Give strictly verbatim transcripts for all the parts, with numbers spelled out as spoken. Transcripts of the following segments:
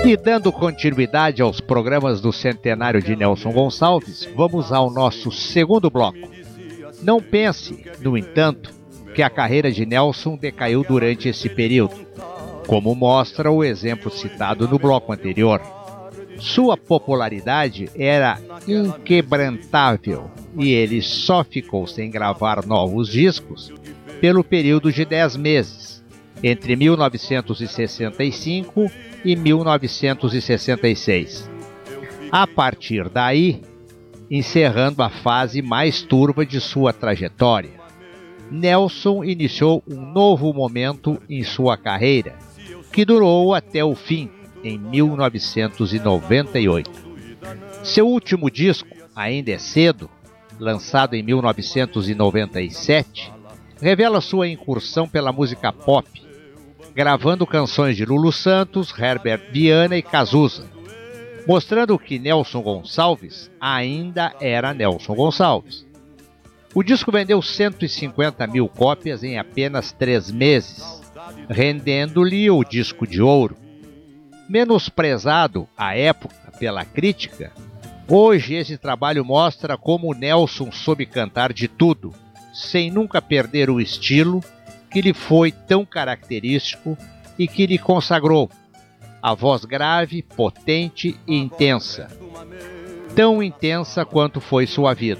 E dando continuidade aos programas do centenário de Nelson Gonçalves, vamos ao nosso segundo bloco. Não pense, no entanto, que a carreira de Nelson decaiu durante esse período, como mostra o exemplo citado no bloco anterior. Sua popularidade era inquebrantável e ele só ficou sem gravar novos discos pelo período de dez meses, entre mil novecentos e sessenta e cinco e mil novecentos e sessenta e seis. A partir daí, encerrando a fase mais turva de sua trajetória, Nelson iniciou um novo momento em sua carreira, que durou até o fim, em mil novecentos e noventa e oito. Seu último disco, Ainda é Cedo, lançado em mil novecentos e noventa e sete, revela sua incursão pela música pop, gravando canções de Lulu Santos, Herbert Viana e Cazuza, mostrando que Nelson Gonçalves ainda era Nelson Gonçalves. O disco vendeu cento e cinquenta mil cópias em apenas três meses, rendendo-lhe o disco de ouro. Menosprezado à época pela crítica, hoje esse trabalho mostra como Nelson soube cantar de tudo, sem nunca perder o estilo que lhe foi tão característico e que lhe consagrou. A voz grave, potente e intensa. Tão intensa quanto foi sua vida.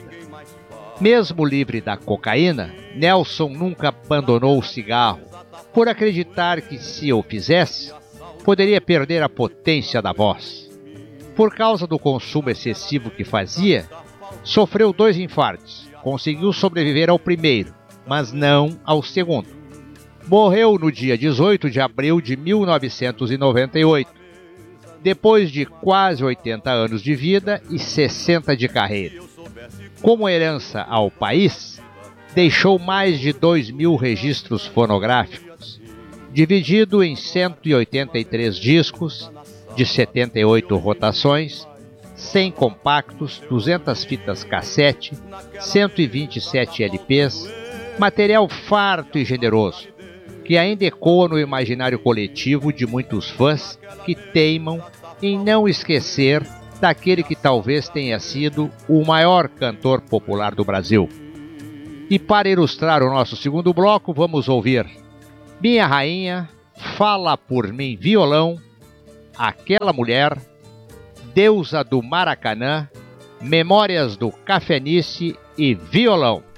Mesmo livre da cocaína, Nelson nunca abandonou o cigarro, por acreditar que, se o fizesse, poderia perder a potência da voz. Por causa do consumo excessivo que fazia, sofreu dois infartos. Conseguiu sobreviver ao primeiro, mas não ao segundo. Morreu no dia dezoito de abril de mil novecentos e noventa e oito, depois de quase oitenta anos de vida e sessenta de carreira. Como herança ao país, deixou mais de dois mil registros fonográficos, dividido em cento e oitenta e três discos, de setenta e oito rotações, cem compactos, duzentas fitas cassete, cento e vinte e sete L Ps, material farto e generoso, que ainda ecoa no imaginário coletivo de muitos fãs que teimam em não esquecer daquele que talvez tenha sido o maior cantor popular do Brasil. E para ilustrar o nosso segundo bloco, vamos ouvir Minha Rainha, Fala por Mim Violão, Aquela Mulher, Deusa do Maracanã, Memórias do Cafenice e Violão.